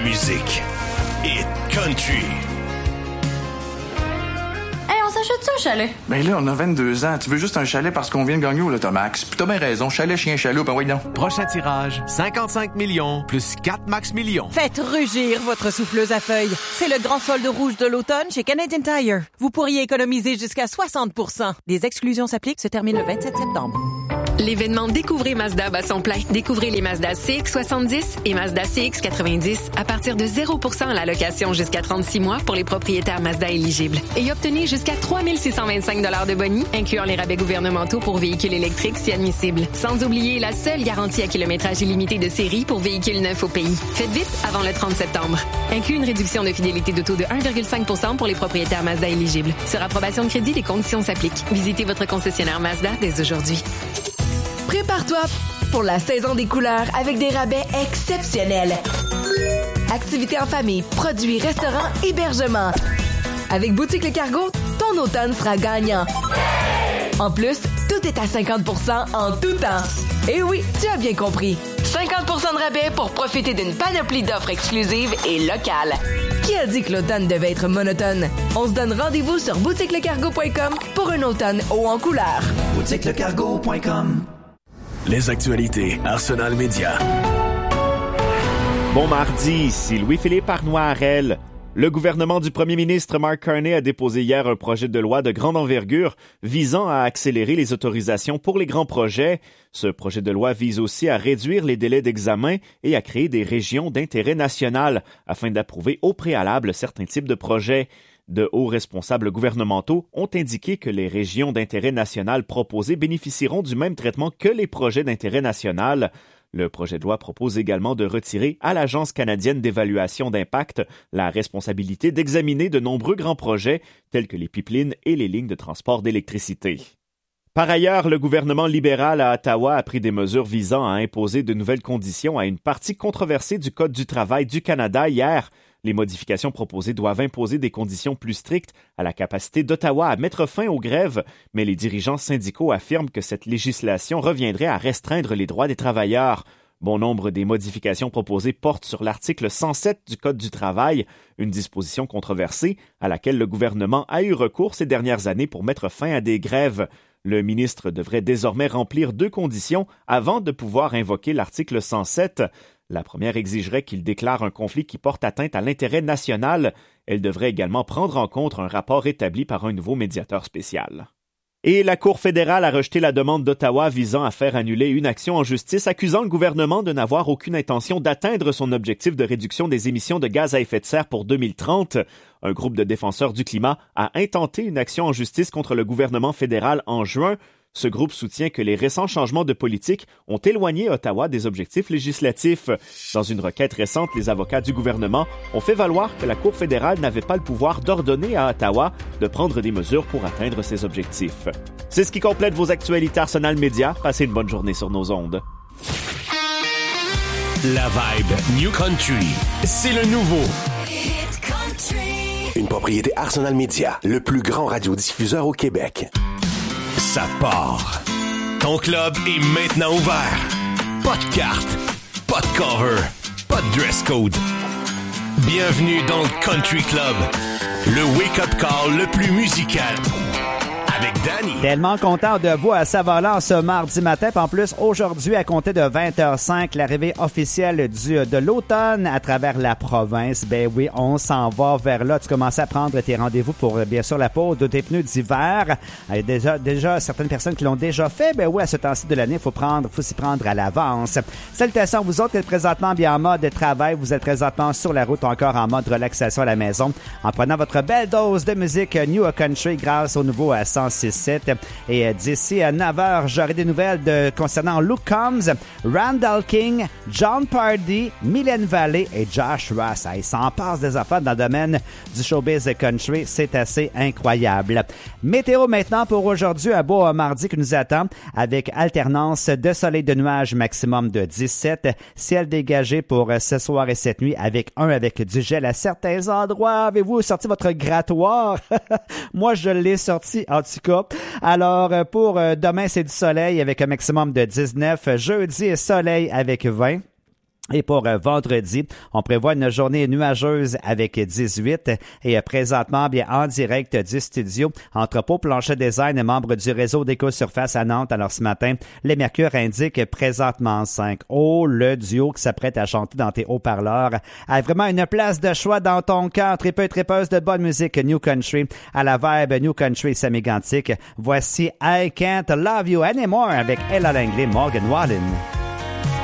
musique. Hit Country. Hey, on s'achète-tu un chalet? Ben là, on a 22 ans. Tu veux juste un chalet parce qu'on vient de gagner au Lotomax. Puis t'as bien raison. Chalet, chien, chaloupe, ben oui, non. Prochain tirage, 55 millions plus 4 max millions. Faites rugir votre souffleuse à feuilles. C'est le grand solde rouge de l'automne chez Canadian Tire. Vous pourriez économiser jusqu'à 60%. Des exclusions s'appliquent, se termine le 27 septembre. L'événement Découvrez Mazda bat son plein. Découvrez les Mazda CX-70 et Mazda CX-90 à partir de 0% à la location jusqu'à 36 mois pour les propriétaires Mazda éligibles. Et obtenez jusqu'à 3 625 $ de boni, incluant les rabais gouvernementaux pour véhicules électriques si admissibles. Sans oublier la seule garantie à kilométrage illimité de série pour véhicules neufs au pays. Faites vite avant le 30 septembre. Inclut une réduction de fidélité d'auto de 1,5% pour les propriétaires Mazda éligibles. Sur approbation de crédit, les conditions s'appliquent. Visitez votre concessionnaire Mazda dès aujourd'hui. Prépare-toi pour la saison des couleurs avec des rabais exceptionnels. Activités en famille, produits, restaurants, hébergements. Avec Boutique Le Cargo, ton automne sera gagnant. En plus, tout est à 50% en tout temps. Et oui, tu as bien compris. 50% de rabais pour profiter d'une panoplie d'offres exclusives et locales. Qui a dit que l'automne devait être monotone? On se donne rendez-vous sur boutiquelecargo.com pour un automne haut en couleurs. boutiquelecargo.com. Les actualités Arsenal Média. Bon mardi, ici Louis-Philippe Arnoirel. Le gouvernement du premier ministre Mark Carney a déposé hier un projet de loi de grande envergure visant à accélérer les autorisations pour les grands projets. Ce projet de loi vise aussi à réduire les délais d'examen et à créer des régions d'intérêt national afin d'approuver au préalable certains types de projets. De hauts responsables gouvernementaux ont indiqué que les régions d'intérêt national proposées bénéficieront du même traitement que les projets d'intérêt national. Le projet de loi propose également de retirer à l'Agence canadienne d'évaluation d'impact la responsabilité d'examiner de nombreux grands projets tels que les pipelines et les lignes de transport d'électricité. Par ailleurs, le gouvernement libéral à Ottawa a pris des mesures visant à imposer de nouvelles conditions à une partie controversée du Code du travail du Canada hier. Les modifications proposées doivent imposer des conditions plus strictes à la capacité d'Ottawa à mettre fin aux grèves, mais les dirigeants syndicaux affirment que cette législation reviendrait à restreindre les droits des travailleurs. Bon nombre des modifications proposées portent sur l'article 107 du Code du travail, une disposition controversée à laquelle le gouvernement a eu recours ces dernières années pour mettre fin à des grèves. Le ministre devrait désormais remplir 2 conditions avant de pouvoir invoquer l'article 107. La première exigerait qu'il déclare un conflit qui porte atteinte à l'intérêt national. Elle devrait également prendre en compte un rapport établi par un nouveau médiateur spécial. Et la Cour fédérale a rejeté la demande d'Ottawa visant à faire annuler une action en justice accusant le gouvernement de n'avoir aucune intention d'atteindre son objectif de réduction des émissions de gaz à effet de serre pour 2030. Un groupe de défenseurs du climat a intenté une action en justice contre le gouvernement fédéral en juin. Ce groupe soutient que les récents changements de politique ont éloigné Ottawa des objectifs législatifs. Dans une requête récente, les avocats du gouvernement ont fait valoir que la Cour fédérale n'avait pas le pouvoir d'ordonner à Ottawa de prendre des mesures pour atteindre ses objectifs. C'est ce qui complète vos actualités Arsenal Média. Passez une bonne journée sur nos ondes. La vibe New Country, c'est le nouveau. Hit Country. Une propriété Arsenal Média, le plus grand radiodiffuseur au Québec. Ça part. Ton club est maintenant ouvert. Pas de carte, pas de cover, pas de dress code. Bienvenue dans le Country Club, le wake-up call le plus musical. Avec Danny. Tellement content de vous à Savalan ce mardi matin. En plus, aujourd'hui, à compter de 20h05, l'arrivée officielle de l'automne à travers la province. Ben oui, on s'en va vers là. Tu commences à prendre tes rendez-vous pour, bien sûr, la pose de tes pneus d'hiver. Il y a déjà certaines personnes qui l'ont déjà fait. Ben oui, à ce temps-ci de l'année, faut s'y prendre à l'avance. Salutations à vous autres qui êtes présentement bien en mode travail. Vous êtes présentement sur la route, encore en mode relaxation à la maison, en prenant votre belle dose de musique New Country grâce au nouveau 106.7. Et d'ici à 9h, j'aurai des nouvelles concernant Luke Combs, Randall King, John Pardee, Mylène Vallée et Josh Ross. Il s'en passe des affaires dans le domaine du showbiz country. C'est assez incroyable. Météo maintenant pour aujourd'hui. Un beau mardi qui nous attend avec alternance de soleil de nuages, maximum de 17. Ciel dégagé pour ce soir et cette nuit avec du gel à certains endroits. Avez-vous sorti votre grattoir? Moi, je l'ai sorti en tout cas. Alors, pour demain, c'est du soleil avec un maximum de 19. Jeudi, soleil avec 20. Et pour vendredi, on prévoit une journée nuageuse avec 18 et présentement, bien en direct du studio, Entrepôt Planchet Design, membre du réseau d'Éco-Surface à Nantes. Alors ce matin, les mercures indiquent présentement 5. Oh, le duo qui s'apprête à chanter dans tes haut-parleurs a vraiment une place de choix dans ton cœur. Tripeuse de bonne musique New Country à la vibe New Country semi-gantique. Voici I Can't Love You Anymore avec Ella Langley, Morgan Wallen.